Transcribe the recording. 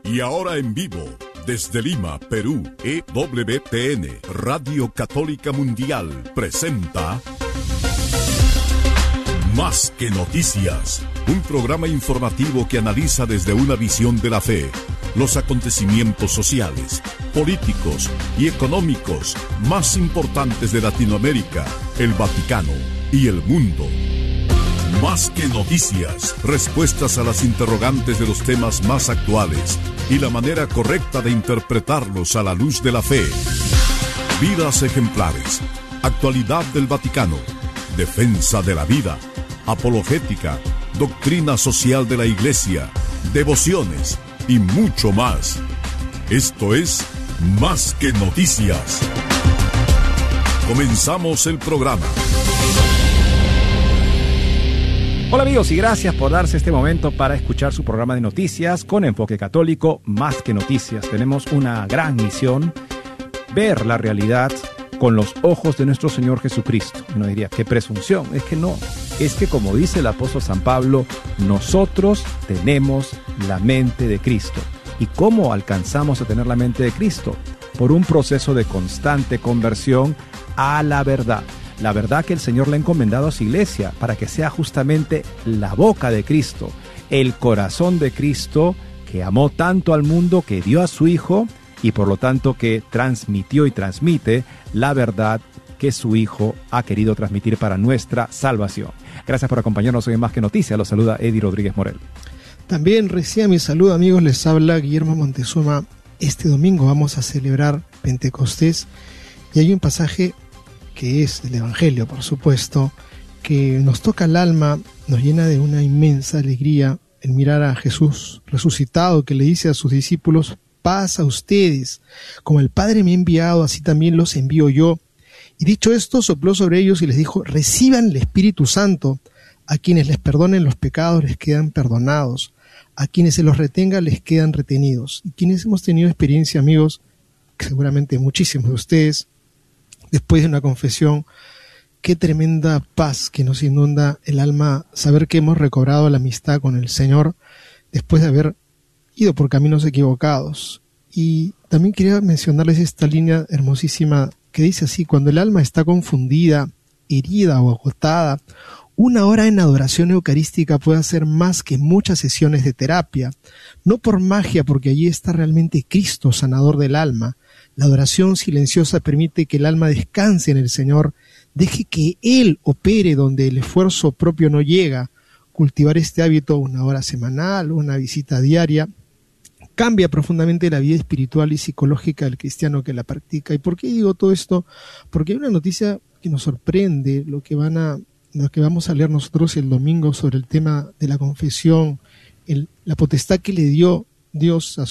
Y ahora en vivo, desde Lima, Perú, EWTN, Radio Católica Mundial, presenta Más que Noticias, un programa informativo que analiza desde una visión de la fe los acontecimientos sociales, políticos y económicos más importantes de Latinoamérica, el Vaticano y el mundo. Más que noticias, respuestas a las interrogantes de los temas más actuales y la manera correcta de interpretarlos a la luz de la fe. Vidas ejemplares, actualidad del Vaticano, defensa de la vida, apologética, doctrina social de la Iglesia, devociones y mucho más. Esto es Más que Noticias. Comenzamos el programa. Hola amigos y gracias por darse este momento para escuchar su programa de noticias con enfoque católico, Más que Noticias. Tenemos una gran misión, ver la realidad con los ojos de nuestro Señor Jesucristo. Uno diría, qué presunción, es que no, es que como dice el apóstol San Pablo, nosotros tenemos la mente de Cristo. ¿Y cómo alcanzamos a tener la mente de Cristo? Por un proceso de constante conversión a la verdad. La verdad que el Señor le ha encomendado a su iglesia para que sea justamente la boca de Cristo, el corazón de Cristo que amó tanto al mundo que dio a su Hijo y por lo tanto que transmitió y transmite la verdad que su Hijo ha querido transmitir para nuestra salvación. Gracias por acompañarnos hoy en Más que Noticias. Los saluda Eddie Rodríguez Morel. También reciba mi saludo, amigos. Les habla Guillermo Montezuma. Este domingo vamos a celebrar Pentecostés y hay un pasaje que es el Evangelio, por supuesto, que nos toca el alma, nos llena de una inmensa alegría el mirar a Jesús resucitado, que le dice a sus discípulos: paz a ustedes, como el Padre me ha enviado, así también los envío yo. Y dicho esto, sopló sobre ellos y les dijo: reciban el Espíritu Santo. A quienes les perdonen los pecados les quedan perdonados, a quienes se los retenga les quedan retenidos. Y quienes hemos tenido experiencia, amigos, que seguramente muchísimos de ustedes, después de una confesión, qué tremenda paz que nos inunda el alma saber que hemos recobrado la amistad con el Señor después de haber ido por caminos equivocados. Y también quería mencionarles esta línea hermosísima que dice así: cuando el alma está confundida, herida o agotada, una hora en adoración eucarística puede hacer más que muchas sesiones de terapia, no por magia, porque allí está realmente Cristo, sanador del alma. La adoración silenciosa permite que el alma descanse en el Señor, deje que Él opere donde el esfuerzo propio no llega. Cultivar este hábito, una hora semanal, una visita diaria, cambia profundamente la vida espiritual y psicológica del cristiano que la practica. ¿Y por qué digo todo esto? Porque hay una noticia que nos sorprende, lo que vamos a leer nosotros el domingo sobre el tema de la confesión, la potestad que le dio Dios a